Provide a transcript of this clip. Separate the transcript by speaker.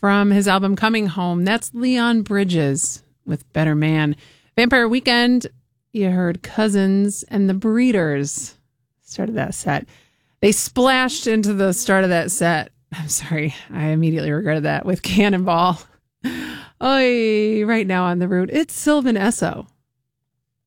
Speaker 1: from his album Coming Home. That's Leon Bridges with Better Man. Vampire Weekend, you heard Cousins and the Breeders. Started that set. They splashed into the start of that set. I'm sorry, I immediately regretted that with Cannonball. Oy, right now on the route, it's Sylvan Esso.